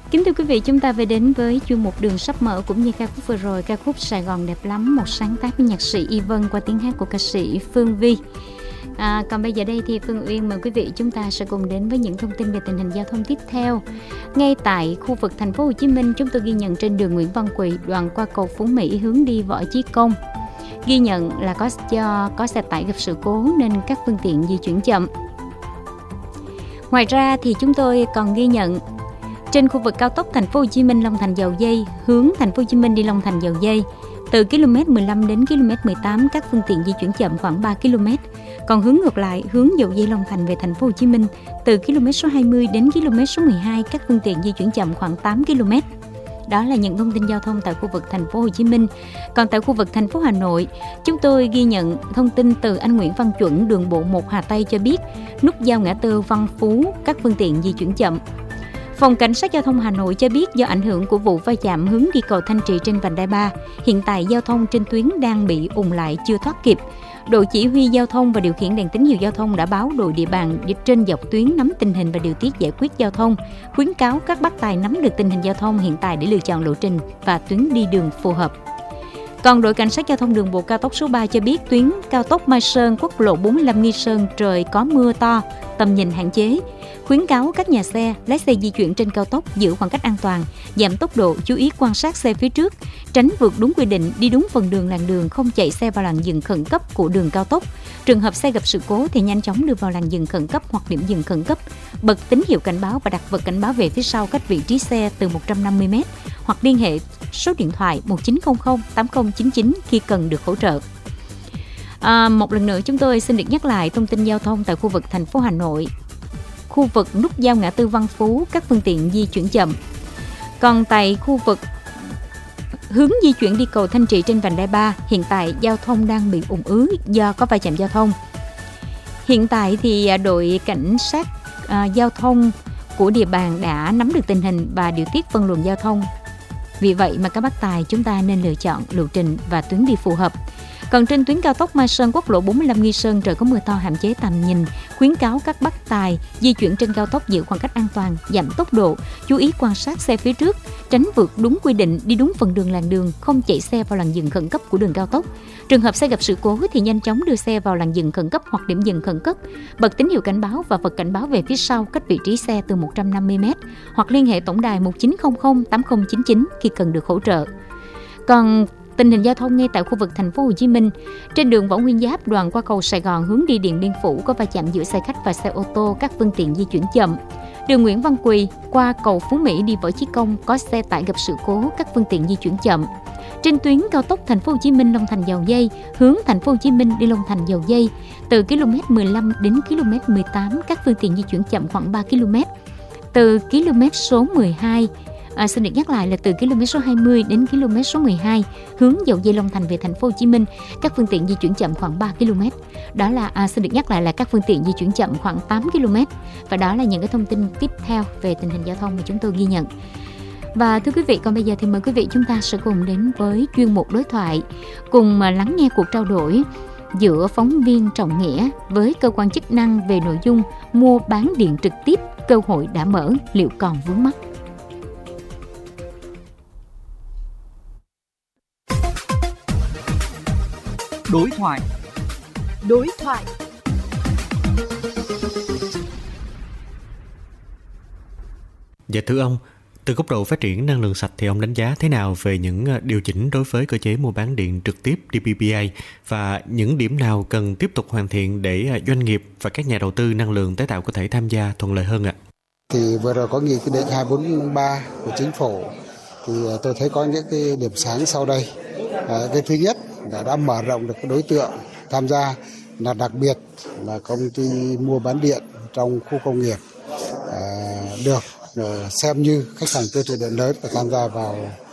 Kính thưa quý vị, chúng ta về đến với chuyên mục Đường Sắp Mở cũng như ca khúc vừa rồi, ca khúc Sài Gòn Đẹp Lắm, một sáng tác của nhạc sĩ Y Vân qua tiếng hát của ca sĩ Phương Vi. Còn bây giờ đây thì Phương Uyên mời quý vị chúng ta sẽ cùng đến với những thông tin về tình hình giao thông tiếp theo. Ngay tại khu vực thành phố Hồ Chí Minh, chúng tôi ghi nhận trên đường Nguyễn Văn Quỳ đoạn qua cầu Phú Mỹ hướng đi Võ Chí Công, ghi nhận là có xe tải gặp sự cố nên các phương tiện di chuyển chậm. Ngoài ra thì chúng tôi còn ghi nhận trên khu vực cao tốc thành phố Hồ Chí Minh Long Thành Dầu Giây hướng thành phố Hồ Chí Minh đi Long Thành Dầu Giây, từ km 15 đến km 18 các phương tiện di chuyển chậm khoảng 3 km. Còn hướng ngược lại, hướng Dầu Giây Long Thành về thành phố Hồ Chí Minh, từ km số 20 đến km số 12 các phương tiện di chuyển chậm khoảng 8 km. Đó là những thông tin giao thông tại khu vực thành phố Hồ Chí Minh. Còn tại khu vực thành phố Hà Nội, chúng tôi ghi nhận thông tin từ anh Nguyễn Văn Chuẩn, đường bộ 1 Hà Tây cho biết, nút giao ngã tư Văn Phú các phương tiện di chuyển chậm. Phòng Cảnh sát Giao thông Hà Nội cho biết do ảnh hưởng của vụ va chạm hướng đi cầu Thanh Trì trên vành đai 3, hiện tại giao thông trên tuyến đang bị ùn lại chưa thoát kịp. Đội chỉ huy giao thông và điều khiển đèn tín hiệu giao thông đã báo đội địa bàn trên dọc tuyến nắm tình hình và điều tiết giải quyết giao thông, khuyến cáo các bác tài nắm được tình hình giao thông hiện tại để lựa chọn lộ trình và tuyến đi đường phù hợp. Còn đội cảnh sát giao thông đường bộ cao tốc số 3 cho biết tuyến cao tốc Mai Sơn, quốc lộ 45 Nghi Sơn trời có mưa to, tầm nhìn hạn chế. Khuyến cáo các nhà xe, lái xe di chuyển trên cao tốc giữ khoảng cách an toàn, giảm tốc độ, chú ý quan sát xe phía trước, tránh vượt đúng quy định, đi đúng phần đường làn đường, không chạy xe vào làn dừng khẩn cấp của đường cao tốc. Trường hợp xe gặp sự cố thì nhanh chóng đưa vào làn dừng khẩn cấp hoặc điểm dừng khẩn cấp, bật tín hiệu cảnh báo và đặt vật cảnh báo về phía sau cách vị trí xe từ 150 m hoặc liên hệ số điện thoại 1900 8099 khi cần được hỗ trợ. Một lần nữa chúng tôi xin được nhắc lại thông tin giao thông tại khu vực thành phố Hà Nội. Khu vực nút giao ngã tư Văn Phú các phương tiện di chuyển chậm. Còn tại khu vực hướng di chuyển đi cầu Thanh Trì trên vành đai 3, hiện tại giao thông đang bị ùn ứ do có va chạm giao thông. Hiện tại thì đội cảnh sát giao thông của địa bàn đã nắm được tình hình và điều tiết phân luồng giao thông. Vì vậy mà các bác tài chúng ta nên lựa chọn lộ trình và tuyến đi phù hợp. Còn trên tuyến cao tốc Mai Sơn, quốc lộ 45 Nghi Sơn trời có mưa to hạn chế tầm nhìn, khuyến cáo các bác tài di chuyển trên cao tốc giữ khoảng cách an toàn, giảm tốc độ, chú ý quan sát xe phía trước, tránh vượt đúng quy định, đi đúng phần đường làn đường, không chạy xe vào làn dừng khẩn cấp của đường cao tốc. Trường hợp xe gặp sự cố thì nhanh chóng đưa xe vào làn dừng khẩn cấp hoặc điểm dừng khẩn cấp, bật tín hiệu cảnh báo và vật cảnh báo về phía sau cách vị trí xe từ 150 m hoặc liên hệ tổng đài 1900 8099 khi cần được hỗ trợ. Còn tình hình giao thông ngay tại khu vực thành phố Hồ Chí Minh, trên đường Võ Nguyên Giáp đoạn qua cầu Sài Gòn hướng đi Điện Biên Phủ có va chạm giữa xe khách và xe ô tô, các phương tiện di chuyển chậm. Đường Nguyễn Văn Quỳ qua cầu Phú Mỹ đi Võ Chí Công có xe tải gặp sự cố, các phương tiện di chuyển chậm. Trên tuyến cao tốc thành phố Hồ Chí Minh Long Thành Dầu Giây hướng thành phố Hồ Chí Minh đi Long Thành Dầu Giây, từ km 15 đến km 18 các phương tiện di chuyển chậm khoảng 3 km. Từ km số 12 xin được nhắc lại là từ km số 20 đến km số 12 hướng Dầu Giây Long Thành về thành phố Hồ Chí Minh, các phương tiện di chuyển chậm khoảng 3 km. Đó là xin được nhắc lại là các phương tiện di chuyển chậm khoảng 8 km. Và đó là những cái thông tin tiếp theo về tình hình giao thông mà chúng tôi ghi nhận. Và thưa quý vị, còn bây giờ thì mời quý vị chúng ta sẽ cùng đến với chuyên mục đối thoại, cùng lắng nghe cuộc trao đổi giữa phóng viên Trọng Nghĩa với cơ quan chức năng về nội dung mua bán điện trực tiếp, cơ hội đã mở, liệu còn vướng mắc. Đối thoại. Dạ thưa ông, từ góc độ phát triển năng lượng sạch thì ông đánh giá thế nào về những điều chỉnh đối với cơ chế mua bán điện trực tiếp DPPA và những điểm nào cần tiếp tục hoàn thiện để doanh nghiệp và các nhà đầu tư năng lượng tái tạo có thể tham gia thuận lợi hơn ạ? Thì vừa rồi có nghị định 243 của chính phủ thì tôi thấy có những cái điểm sáng sau đây. Cái thứ nhất là đã mở rộng được cái đối tượng tham gia, là đặc biệt là công ty mua bán điện trong khu công nghiệp được xem như khách hàng tiêu thụ điện lớn và tham gia vào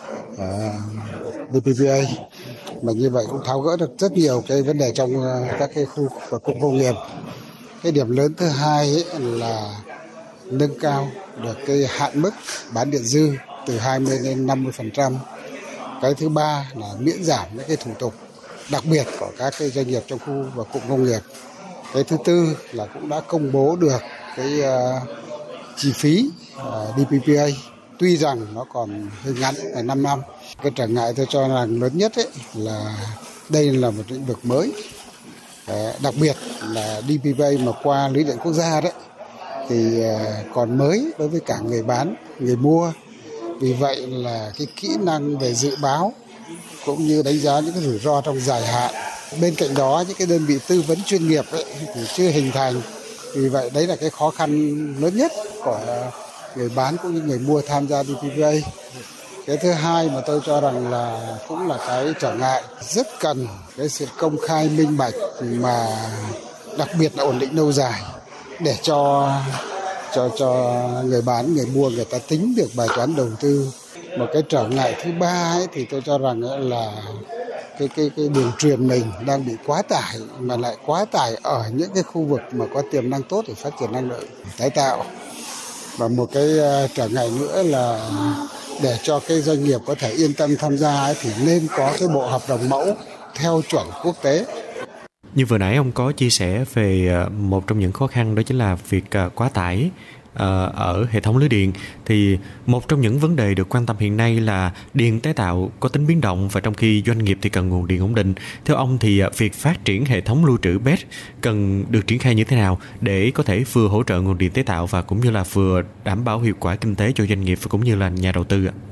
DPPA. Mà như vậy cũng tháo gỡ được rất nhiều cái vấn đề trong các cái khu và cụm công nghiệp. Cái điểm lớn thứ hai ấy là nâng cao được cái hạn mức bán điện dư từ 20 đến 50%. Cái thứ ba là miễn giảm những cái thủ tục đặc biệt của các cái doanh nghiệp trong khu và cụm công nghiệp. Cái thứ tư là cũng đã công bố được cái chi phí DPPA tuy rằng nó còn hơi ngắn là 5 năm. Cái trở ngại tôi cho rằng lớn nhất ấy là đây là một lĩnh vực mới, đặc biệt là DPPA mà qua lưới điện quốc gia đấy thì còn mới đối với cả người bán, người mua. Vì vậy là cái kỹ năng về dự báo cũng như đánh giá những cái rủi ro trong dài hạn. Bên cạnh đó những cái đơn vị tư vấn chuyên nghiệp ấy thì chưa hình thành. Vì vậy đấy là cái khó khăn lớn nhất của người bán cũng như người mua tham gia DPPA. Cái thứ hai mà tôi cho rằng là cũng là cái trở ngại, rất cần cái sự công khai minh bạch mà đặc biệt là ổn định lâu dài để cho người bán, người mua người ta tính được bài toán đầu tư. Một cái trở ngại thứ ba ấy, thì tôi cho rằng là cái đường truyền mình đang bị quá tải, mà lại quá tải ở những cái khu vực mà có tiềm năng tốt để phát triển năng lượng tái tạo. Và một cái trở ngại nữa là để cho cái doanh nghiệp có thể yên tâm tham gia ấy, thì nên có cái bộ hợp đồng mẫu theo chuẩn quốc tế. Như vừa nãy ông có chia sẻ về một trong những khó khăn đó chính là việc quá tải ở hệ thống lưới điện, thì một trong những vấn đề được quan tâm hiện nay là điện tái tạo có tính biến động, và trong khi doanh nghiệp thì cần nguồn điện ổn định. Theo ông thì việc phát triển hệ thống lưu trữ BESS cần được triển khai như thế nào để có thể vừa hỗ trợ nguồn điện tái tạo và cũng như là vừa đảm bảo hiệu quả kinh tế cho doanh nghiệp và cũng như là nhà đầu tư ạ?